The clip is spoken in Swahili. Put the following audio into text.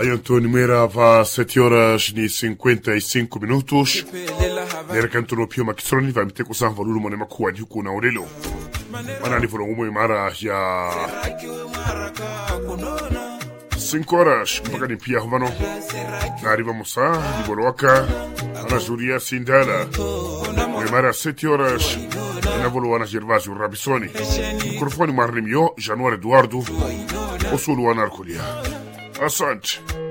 Antônio Meira va 7 horas e 55 minutos. Nera canto no pio makitroni va mite ko san valulu mone makuwa di ko na orelo. Mana ni volo umo imara ya 5 horas mpaka ni pia humano. Na arriva Musa di Boloaka ana Zuria Sindala. Imara 7 horas na volo ana Gervasio Rabisoni. Microfone Marlimio Januar Eduardo. Osulu ana Arcolia. Asante.